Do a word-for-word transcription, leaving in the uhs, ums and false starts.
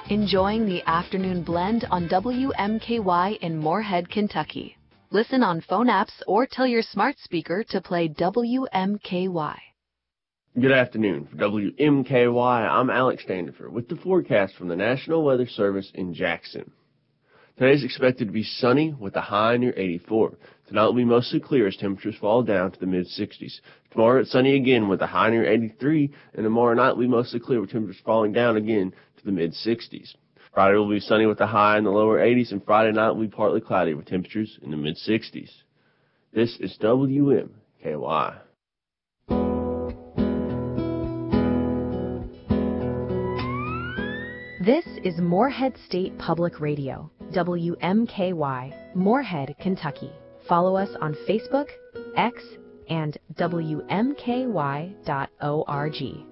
Enjoying the afternoon blend on W M K Y in Moorhead, Kentucky. Listen on phone apps or tell your smart speaker to play W M K Y. Good afternoon. For W M K Y, I'm Alex Standifer with the forecast from the National Weather Service in Jackson. Today is expected to be sunny with a high near eighty-four. Tonight will be mostly clear as temperatures fall down to the mid-sixties. Tomorrow it's sunny again with a high near eighty-three, and tomorrow night will be mostly clear with temperatures falling down again to the mid-sixties. Friday will be sunny with a high in the lower eighties, and Friday night will be partly cloudy with temperatures in the mid-sixties. This is W M K Y. This is Moorhead State Public Radio, W M K Y, Moorhead, Kentucky. Follow us on Facebook, X, and W M K Y dot org.